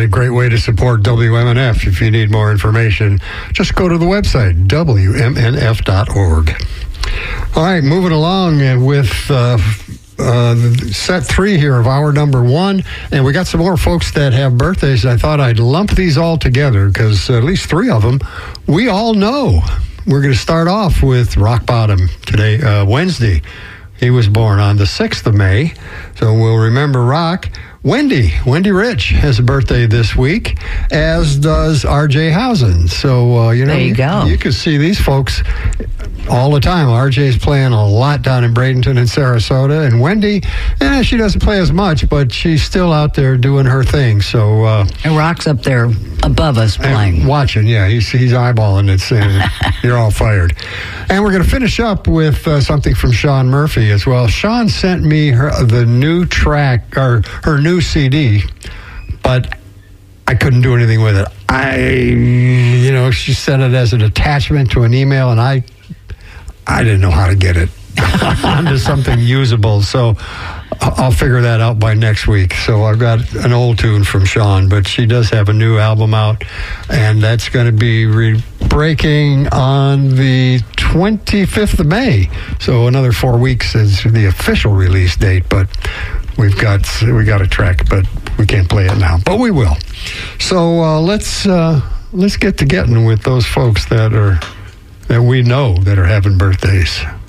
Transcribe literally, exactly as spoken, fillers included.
a great way to support W M N F. If you need more information, just go to the website, W M N F dot org. All right, moving along with uh, uh, set three here of hour number one. And we got some more folks that have birthdays. I thought I'd lump these all together because at least three of them we all know. We're going to start off with Rock Bottom today, uh, Wednesday. He was born on the sixth of May, so we'll remember Rock. Wendy, Wendy Rich has a birthday this week, as does R J Housen. So, uh, you know, there you, go. you can see these folks all the time. R J's playing a lot down in Bradenton and Sarasota, and Wendy, eh, she doesn't play as much, but she's still out there doing her thing. So, uh, and Rock's up there above us playing. Watching, yeah. He's, he's eyeballing it, saying you're all fired. And we're going to finish up with uh, something from Sean Murphy as well. Sean sent me her, the new track, or her new C D, but I couldn't do anything with it. I, you know, she sent it as an attachment to an email, and I, I didn't know how to get it onto something usable. So I'll figure that out by next week. So I've got an old tune from Sean, but she does have a new album out, and that's going to be re- breaking on the twenty-fifth of May. So another four weeks is the official release date, but we've got we got a track, but we can't play it now, but we will. So uh, let's uh, let's get to getting with those folks that are that we know that are having birthdays.